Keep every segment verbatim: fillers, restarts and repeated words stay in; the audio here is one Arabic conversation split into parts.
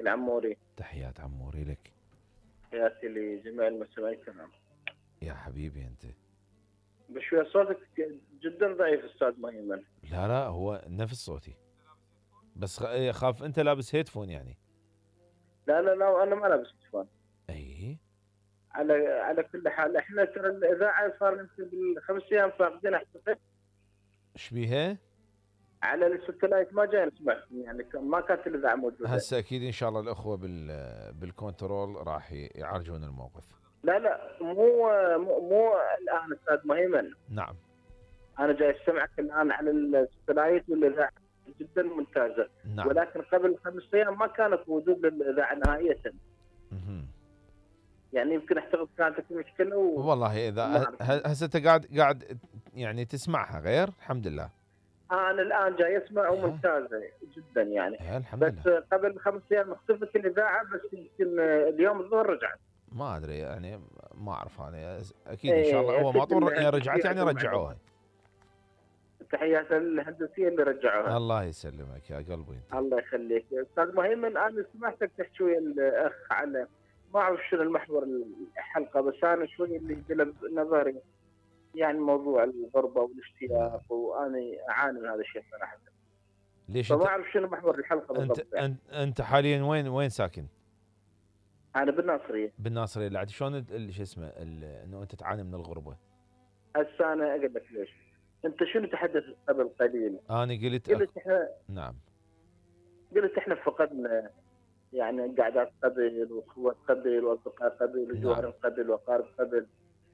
العموري. تحيات عموري لك. تحياتي لجميع المستمعين الكرام. يا حبيبي أنت. بشوية صوتك جدا ضعيف أستاذ مهيمن. لا لا هو نفس صوتي، بس خ- خاف أنت لابس هيدفون يعني. لا لا لا أنا ما لابس هيدفون. أي على على كل حال احنا ترى الإذاعة صار يمكن بالخمس أيام فاقدين أعتقد إيش بيها؟ على الستلايت ما جاي نسمع يعني كان- ما كانت الإذاعة موجودة. هسه أكيد إن شاء الله الأخوة بال بالكنترول راح يعالجون الموقف. لا لا مو مو, مو الآن أستاذ مهيمن. نعم. أنا جاي أسمعك الآن على الستلايت والإذاعة جدا ممتازة. نعم. ولكن قبل خمس أيام ما كانت وجود للإذاعة نهائية. مهم. يعني يمكن اعتقد كانت في مشكلة و... والله إذا ما ه- أعرف. ه- هسه أنت قاعد قاعد يعني تسمعها غير، الحمد لله. أنا الآن جاي أسمع ها. وممتازة جدا يعني. يا الحمد بس لله. قبل خمس أيام اختفت الإذاعة بس يمكن اليوم الظهر رجعت. ما ادري يعني، ما اعرف انا، اكيد ان شاء الله إيه هو ما أكيد طول يا رجعت الهندسية يعني عندهم رجعوها. معلومات. التحيات الهندسية اللي رجعوها. الله يسلمك يا قلبي انت. الله يخليك أستاذ مهيمن. أنا سمعتك تحكي ويا الأخ على ما أعرف شنو المحور الحلقة بس أنا شوي اللي جلب نظري يعني موضوع الغربة نعم. والاشتياق وأنا أعاني من هذا الشيء صراحة. ليش فما انت أعرف شنو محور الحلقة انت بالضبط يعني. انت, انت حاليا وين وين ساكن؟ أنا بالناصرية. بالناصريه. اللي عاد شلون ال- شو اسمه ال- انه انت تعاني من الغربه؟ هسه أنا أقول لك ليش. أنت شنو تحدثت قبل قليل؟ انا قلت أخ... قلت إحنا نعم. قلت إحنا فقدنا يعني قعدات قبل وأخوة قبل وأصدقاء قبل نعم وجوار قبل وأقارب قبل.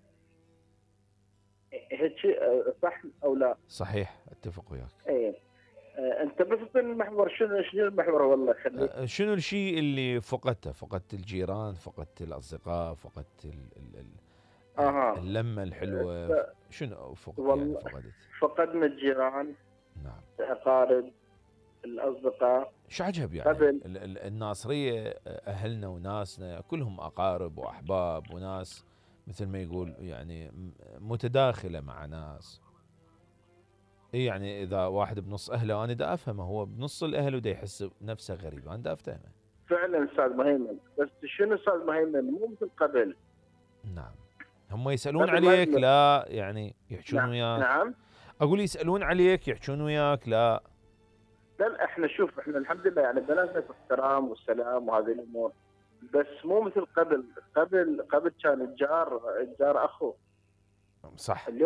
هيك شيء آه، صح أو لا؟ صحيح، اتفق وياك. إيه. آه، أنت بس المحور شنو شنو المحور والله خليك. أه، شنو الشيء اللي فقدته؟ فقدت الجيران، فقدت الاصدقاء، فقدت ال... ال... ال... أها. اللمه الحلوه، ف- شنو فقد يعني والله فقدت؟ فقدنا الجيران نعم. الأقارب الأصدقاء شو عجب يعني قبل. ال- ال- الناصرية، أهلنا وناسنا كلهم أقارب وأحباب وناس مثل ما يقول يعني م- متداخلة مع ناس. إيه يعني إذا واحد بنص أهله أنا دا أفهمه، هو بنص الأهل ودا يحس نفسه غريب، أنا دا أفتهمه. فعلا أستاذ مهيمن بس شنو أستاذ مهيمن مو مثل قبل. نعم. هم يسألون قبل ما عليك يبلغ. لا يعني يحجون نعم وياك؟ نعم. أقول يسألون عليك يحجون وياك لا؟ لا لا احنا شوف احنا الحمد لله يعني بلغنا في احترام والسلام وهذه الامور. بس مو مثل قبل. قبل قبل كان الجار الجار اخو. صح. اليوم